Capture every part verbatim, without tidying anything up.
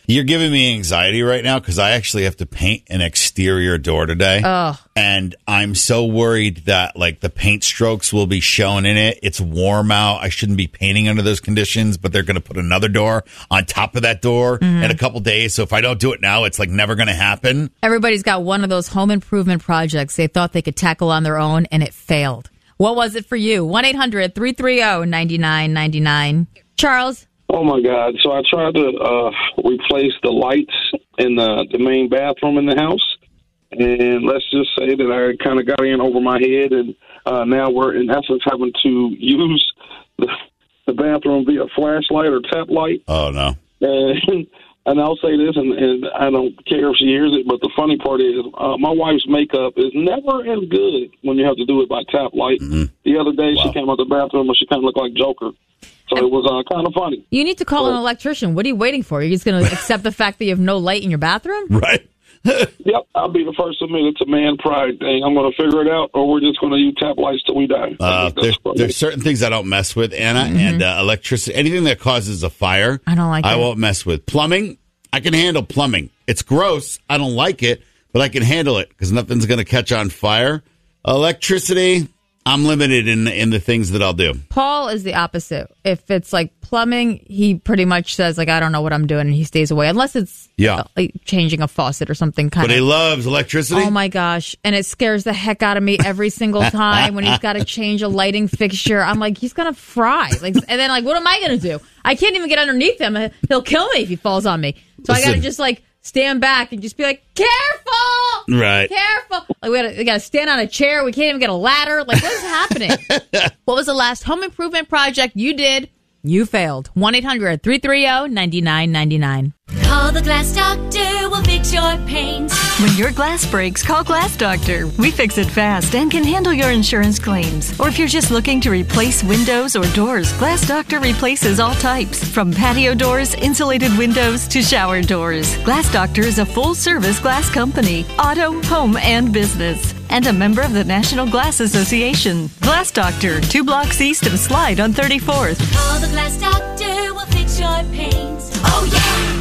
You're giving me anxiety right now because I actually have to paint an exterior door today. Oh. And I'm so worried that like the paint strokes will be shown in it. It's warm out. I shouldn't be painting under those conditions, but they're going to put another door on top of that door mm-hmm. in a couple days. So if I don't do it now, it's like never going to happen. Everybody's got one of those home improvement projects they thought they could tackle on their own, and it failed. What was it for you? one eight hundred three three zero nine nine nine nine. Charles? Oh, my God. So I tried to uh, replace the lights in the, the main bathroom in the house. And let's just say that I kind of got in over my head. And uh, now we're, in essence, having to use the, the bathroom via flashlight or tap light. Oh, no. And, and I'll say this, and, and I don't care if she hears it, but the funny part is uh, my wife's makeup is never as good when you have to do it by tap light. Mm-hmm. The other day, wow. she came out the bathroom and she kind of looked like Joker. So it was uh, kind of funny. You need to call so, an electrician. What are you waiting for? Are you just going to accept the fact that you have no light in your bathroom? Right. Yep, I'll be the first to admit it's a man pride thing. I'm going to figure it out, or we're just going to use tap lights till we die. Uh, there's, there's certain things I don't mess with, Anna, mm-hmm. and uh, electricity. Anything that causes a fire, I don't like I it. won't mess with. Plumbing, I can handle plumbing. It's gross. I don't like it, but I can handle it because nothing's going to catch on fire. Electricity, I'm limited in in the things that I'll do. Paul is the opposite. If it's like plumbing, he pretty much says like, I don't know what I'm doing, and he stays away unless it's yeah. uh, like changing a faucet or something. Kind but of. He loves electricity. Oh my gosh! And it scares the heck out of me every single time when he's got to change a lighting fixture. I'm like, he's gonna fry. Like, and then like, what am I gonna do? I can't even get underneath him. He'll kill me if he falls on me. So Listen. I gotta just like stand back and just be like, careful, right? Careful. Like we gotta, we gotta stand on a chair. We can't even get a ladder. Like, what is happening? What was the last home improvement project you did? You failed. one eight hundred three three zero nine nine nine nine. Call the Glass Doctor, we'll fix your paint. When your glass breaks, call Glass Doctor. We fix it fast and can handle your insurance claims. Or if you're just looking to replace windows or doors, Glass Doctor replaces all types, from patio doors, insulated windows, to shower doors. Glass Doctor is a full-service glass company, auto, home, and business, and a member of the National Glass Association. Glass Doctor, two blocks east of Slide on thirty-fourth. Call the Glass Doctor, we'll fix your paint. Oh, yeah!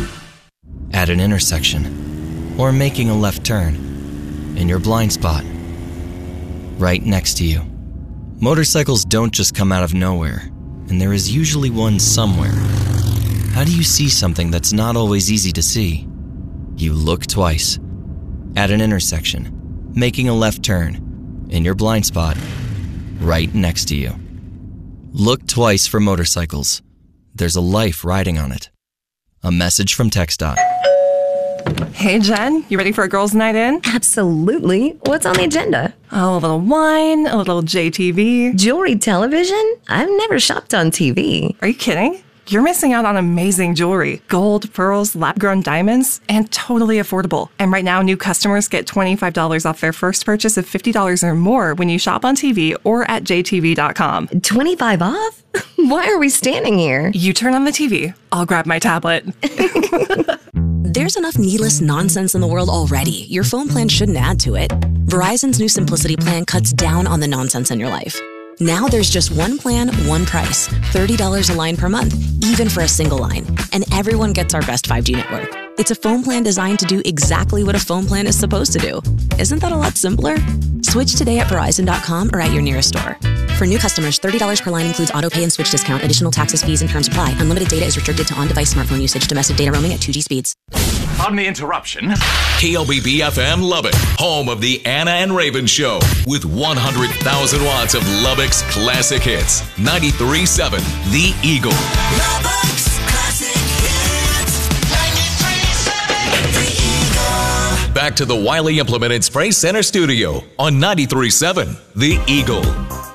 At an intersection, or making a left turn, in your blind spot, right next to you. Motorcycles don't just come out of nowhere, and there is usually one somewhere. How do you see something that's not always easy to see? You look twice. At an intersection, making a left turn, in your blind spot, right next to you. Look twice for motorcycles. There's a life riding on it. A message from TxDOT. Hey, Jen, you ready for a girls' night in? Absolutely. What's on the agenda? Oh, a little wine, a little J T V. Jewelry television? I've never shopped on T V. Are you kidding? You're missing out on amazing jewelry. Gold, pearls, lab-grown diamonds, and totally affordable. And right now, new customers get twenty-five dollars off their first purchase of fifty dollars or more when you shop on T V or at J T V dot com. twenty-five off? Why are we standing here? You turn on the T V. I'll grab my tablet. There's enough needless nonsense in the world already. Your phone plan shouldn't add to it. Verizon's new Simplicity plan cuts down on the nonsense in your life. Now there's just one plan, one price. thirty dollars a line per month, even for a single line. And everyone gets our best five G network. It's a phone plan designed to do exactly what a phone plan is supposed to do. Isn't that a lot simpler? Switch today at Verizon dot com or at your nearest store. For new customers, thirty dollars per line includes auto pay and switch discount. Additional taxes, fees, and terms apply. Unlimited data is restricted to on-device smartphone usage. Domestic data roaming at two G speeds. Pardon the interruption. K L B B F M Lubbock, home of the Anna and Raven Show, with one hundred thousand watts of Lubbock's classic hits. ninety-three point seven, The Eagle. Lubbock's classic hits. ninety-three point seven, The Eagle. Back to the Wiley Implement and Spray Center studio on ninety-three point seven, The Eagle.